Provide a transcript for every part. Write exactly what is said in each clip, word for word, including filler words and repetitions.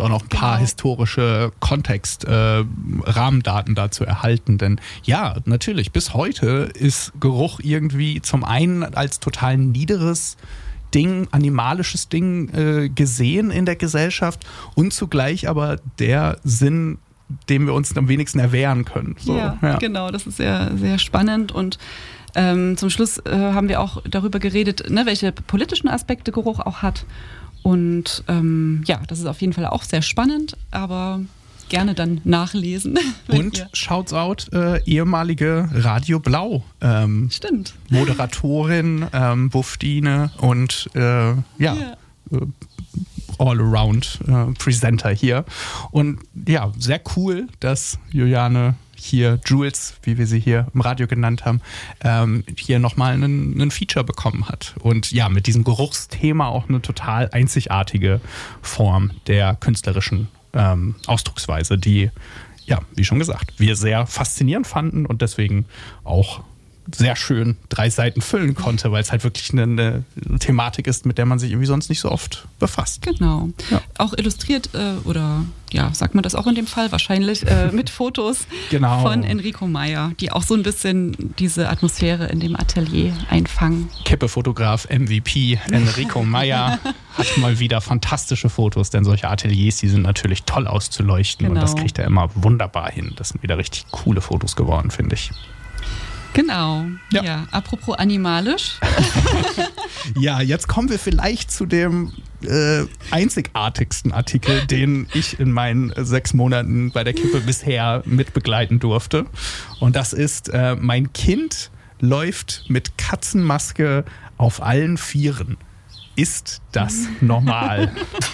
auch noch ein paar Genau. historische Kontext, äh, Rahmendaten dazu erhalten. Denn ja, natürlich, bis heute ist Geruch irgendwie zum einen als total niederes Ding, animalisches Ding äh, gesehen in der Gesellschaft und zugleich aber der Sinn, dem wir uns am wenigsten erwehren können. So, ja, ja, genau, das ist sehr, sehr spannend und ähm, zum Schluss äh, haben wir auch darüber geredet, ne, welche politischen Aspekte Geruch auch hat und ähm, ja, das ist auf jeden Fall auch sehr spannend, aber gerne dann nachlesen. Und ihr- Shouts out, äh, ehemalige Radio Blau ähm, Stimmt. Moderatorin, ähm, Buffdine und äh, ja, Ja. äh, All-Around äh, Presenter hier. Und ja, sehr cool, dass Juliane hier, Jules, wie wir sie hier im Radio genannt haben, ähm, hier nochmal einen, einen Feature bekommen hat. Und ja, mit diesem Geruchsthema auch eine total einzigartige Form der künstlerischen ähm, Ausdrucksweise, die, ja, wie schon gesagt, wir sehr faszinierend fanden und deswegen auch sehr schön drei Seiten füllen konnte, weil es halt wirklich eine, eine Thematik ist, mit der man sich irgendwie sonst nicht so oft befasst. Genau. Ja. Auch illustriert äh, oder ja, sagt man das auch in dem Fall wahrscheinlich, äh, mit Fotos Genau. von Enrico Meyer, die auch so ein bisschen diese Atmosphäre in dem Atelier einfangen. Kippe-Fotograf M V P Enrico Meyer hat mal wieder fantastische Fotos, denn solche Ateliers, die sind natürlich toll auszuleuchten Genau. und das kriegt er immer wunderbar hin. Das sind wieder richtig coole Fotos geworden, finde ich. Genau. Ja. Ja. Apropos animalisch. Ja, jetzt kommen wir vielleicht zu dem äh, einzigartigsten Artikel, den ich in meinen sechs Monaten bei der Kippe bisher mitbegleiten durfte. Und das ist, äh, mein Kind läuft mit Katzenmaske auf allen Vieren. Ist das normal?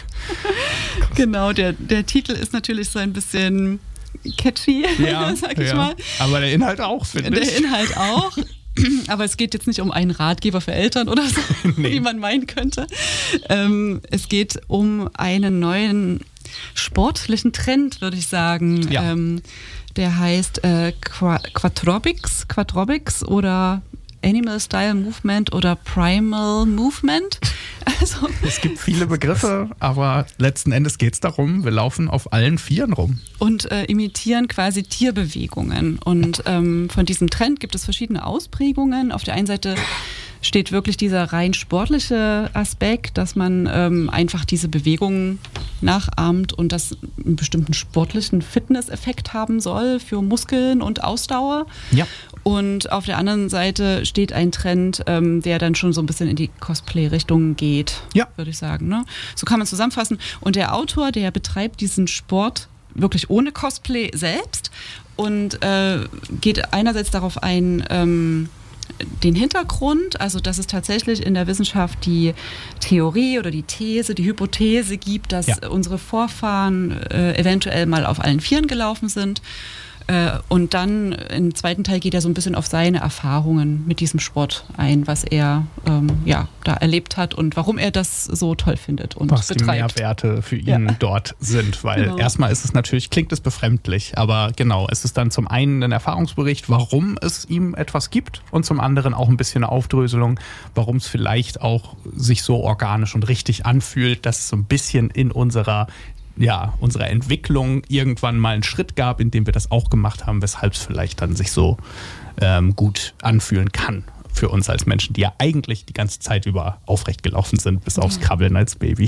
Genau, der, der Titel ist natürlich so ein bisschen catchy, Ja, sag ich ja. mal. Aber der Inhalt auch, finde ich. Der Inhalt auch. Aber es geht jetzt nicht um einen Ratgeber für Eltern oder so, Nee. wie man meinen könnte. Ähm, es geht um einen neuen sportlichen Trend, würde ich sagen. Ja. Ähm, der heißt äh, Qua- Quattrobics, Quattrobics oder Animal Style Movement oder Primal Movement. Also, Es gibt viele Begriffe, aber letzten Endes geht es darum, wir laufen auf allen Vieren rum. und äh, imitieren quasi Tierbewegungen. Und ähm, von diesem Trend gibt es verschiedene Ausprägungen. Auf der einen Seite steht wirklich dieser rein sportliche Aspekt, dass man ähm, einfach diese Bewegungen nachahmt und das einen bestimmten sportlichen Fitnesseffekt haben soll für Muskeln und Ausdauer. Ja. Und auf der anderen Seite steht ein Trend, ähm, der dann schon so ein bisschen in die Cosplay-Richtung geht, Ja. würde ich sagen. Ne? So kann man zusammenfassen. Und der Autor, der betreibt diesen Sport wirklich ohne Cosplay selbst und äh, geht einerseits darauf ein, ähm, den Hintergrund, also dass es tatsächlich in der Wissenschaft die Theorie oder die These, die Hypothese gibt, dass Ja. unsere Vorfahren äh, eventuell mal auf allen Vieren gelaufen sind. Äh, und dann im zweiten Teil geht er so ein bisschen auf seine Erfahrungen mit diesem Sport ein, was er ähm, ja, da erlebt hat und warum er das so toll findet und Was die betreibt. Mehrwerte für ihn Ja. dort sind. Weil Genau. erstmal ist es natürlich, klingt es befremdlich, aber genau, es ist dann zum einen ein Erfahrungsbericht, warum es ihm etwas gibt und zum anderen auch ein bisschen eine Aufdröselung, warum es vielleicht auch sich so organisch und richtig anfühlt, dass es so ein bisschen in unserer ja, unserer Entwicklung irgendwann mal einen Schritt gab, in dem wir das auch gemacht haben, weshalb es vielleicht dann sich so ähm, gut anfühlen kann für uns als Menschen, die ja eigentlich die ganze Zeit über aufrecht gelaufen sind, bis aufs Krabbeln als Baby.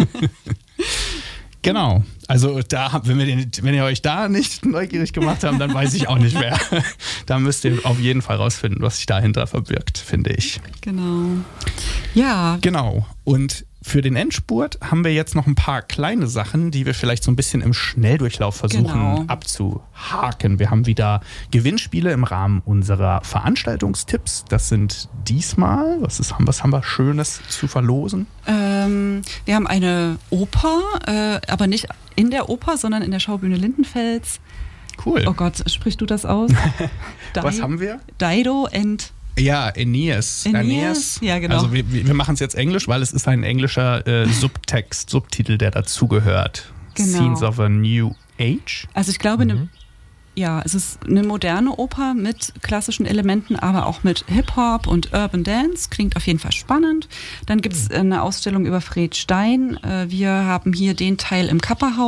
Genau, also da, wenn, wir den, wenn ihr euch da nicht neugierig gemacht habt, dann weiß ich auch nicht mehr. Da müsst ihr auf jeden Fall rausfinden, was sich dahinter verbirgt, finde ich. Genau. Ja, Genau, und für den Endspurt haben wir jetzt noch ein paar kleine Sachen, die wir vielleicht so ein bisschen im Schnelldurchlauf versuchen Genau. abzuhaken. Wir haben wieder Gewinnspiele im Rahmen unserer Veranstaltungstipps. Das sind diesmal, was, ist, was haben wir Schönes zu verlosen? Ähm, wir haben eine Oper, äh, aber nicht in der Oper, sondern in der Schaubühne Lindenfels. Cool. Oh Gott, sprichst du das aus? Was Di- haben wir? Dido and Ja, Aeneas. Aeneas, ja, genau. Also wir, wir machen es jetzt Englisch, weil es ist ein englischer äh, Subtext, Subtitel, der dazugehört. Genau. Scenes of a New Age. Also ich glaube, eine, ja, es ist eine moderne Oper mit klassischen Elementen, aber auch mit Hip-Hop und Urban Dance. Klingt auf jeden Fall spannend. Dann gibt es eine Ausstellung über Fred Stein. Äh, Wir haben hier den Teil im Kapperhaus.